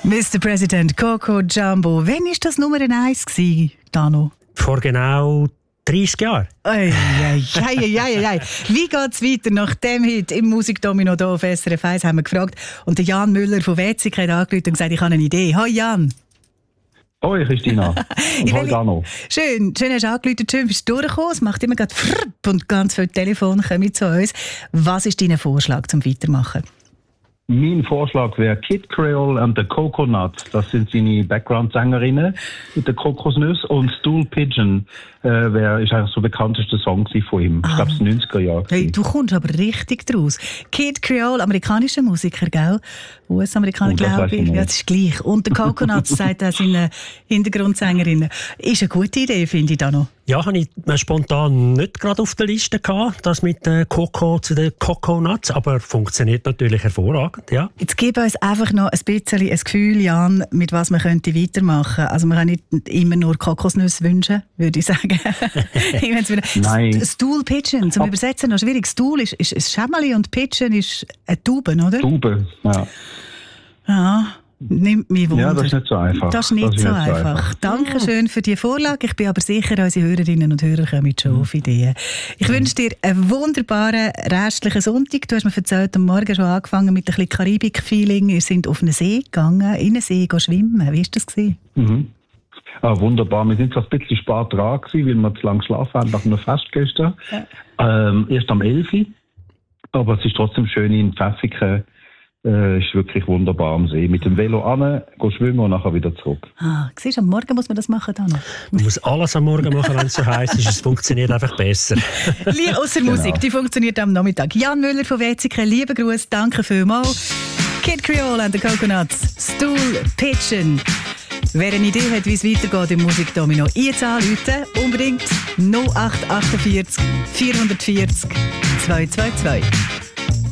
Mr. President, Coco Jumbo. Wann war das Nummer 1 gewesen, Dano? Vor genau 30 Jahren. Wie geht es weiter nach dem Hit im Musikdomino hier auf SRF 1, haben wir gefragt. Und der Jan Müller von Wetzig hat angerufen und gesagt, ich habe eine Idee. Hoi Jan. Hoi Christina. Und hoi Dano. Schön hast du angerufen, schön bist du durchgekommen. Es macht immer gerade und ganz viele Telefone kommen zu uns. Was ist dein Vorschlag zum Weitermachen? Mein Vorschlag wäre Kid Creole and the Coconuts. Das sind seine Background-Sängerinnen mit den Kokosnüsse. Und Stool Pigeon ist eigentlich so der bekannteste Song von ihm. Ich glaube, es 90er Jahre. Hey, du kommst aber richtig draus. Kid Creole, amerikanischer Musiker, gell? US-Amerikaner, glaube ich. Ja, das ist gleich. Und der Coconuts sagt auch seine Hintergrundsängerinnen. Ist eine gute Idee, finde ich da noch. Ja, habe ich spontan nicht gerade auf der Liste gehabt, das mit den Coco zu den Coconuts, aber funktioniert natürlich hervorragend, ja. Jetzt gib uns einfach noch ein bisschen ein Gefühl, Jan, mit was man könnte weitermachen. Also man kann nicht immer nur Kokosnüsse wünschen, würde ich sagen. Nein. Stool Pigeon, zum Übersetzen noch schwierig. Stool ist ein Schämmeli und Pigeon ist eine Taube, oder? Taube, ja. Ja. Nimmt mich Wunder. Ja, das ist nicht so einfach. Das ist nicht so einfach. Dankeschön für die Vorlage. Ich bin aber sicher, unsere Hörerinnen und Hörer kommen schon auf Ideen. Ich wünsche dir einen wunderbaren restlichen Sonntag. Du hast mir erzählt, am Morgen schon angefangen mit ein bisschen Karibik-Feeling. Wir sind auf einen See gegangen, in einen See schwimmen. Wie war das? Wunderbar. Wir sind so ein bisschen spät dran gewesen, weil wir zu lange geschlafen haben nach einem Fest gestern. Ja. Erst am 11 Uhr. Aber es ist trotzdem schön in Pfäffiken. Ist wirklich wunderbar am See. Mit dem Velo an, schwimmen und nachher wieder zurück. Siehst du, am Morgen muss man das machen, Dano? Man muss alles am Morgen machen, wenn es so heiß ist. Es funktioniert einfach besser. Ausser Musik, die funktioniert am Nachmittag. Jan Müller von Wetzig, lieber Gruß, danke vielmals. Kid Creole and the Coconuts, Stool Pigeon. Wer eine Idee hat, wie es weitergeht im Musikdomino, jetzt anrufen, unbedingt 0848 440 222.